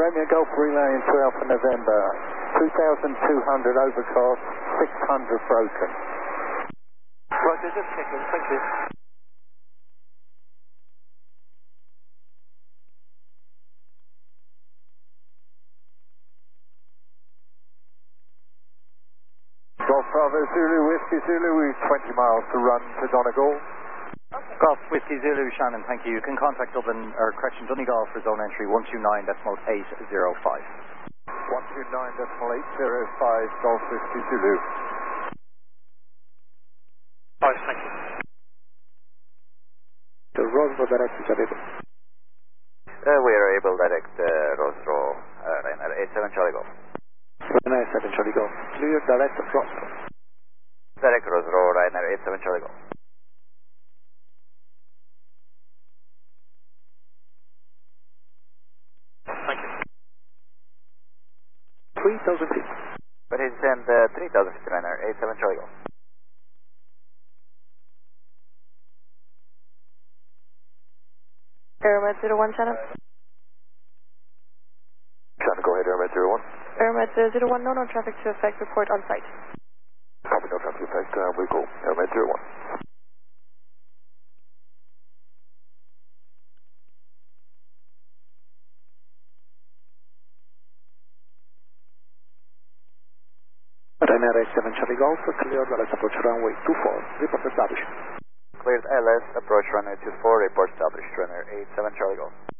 Romeo Golf relay into Alpha November. 2,200 overcast, 600 broken. Roger, just checking. Thank you. Golf Bravo Zulu, Whiskey Zulu, we've 20 miles to run to Donegal. Okay. Golf Whiskey Zulu, Shannon, thank you. You can contact Dublin, or correction, Donegal for zone entry 129.805. 129.805, Golf Whiskey Zulu. Right, thank you. The Roseboro direct is available. We are able direct Roseboro, Ryanair 87 Charlie Golf. Ryanair 7 Charlie Golf. Clear direct Roseboro. Direct Roseboro, Ryanair 87 Charlie Golf. Thank you. 3,000 feet. But he's send 3,000 feet Ryanair 87 Charlie Golf. Aeromet 01, Shannon. Shannon, go ahead, Airmet 01. Aeromet 01, no traffic to effect, report on site. Copy, no traffic effect, we go. Airmet 01. Ryanair 87 Charlie Golf, cleared LS approach runway 24, report established. Cleared LS, approach runway 24, report established, Ryanair 87 Charlie Golf.